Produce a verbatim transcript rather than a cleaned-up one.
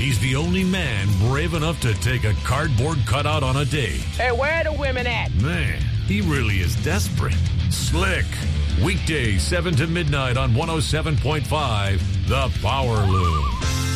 He's the only man brave enough to take a cardboard cutout on a date. Hey, where are the women at? Man, he really is desperate. Slick. Weekdays, seven to midnight on one oh seven point five, The Power Loom.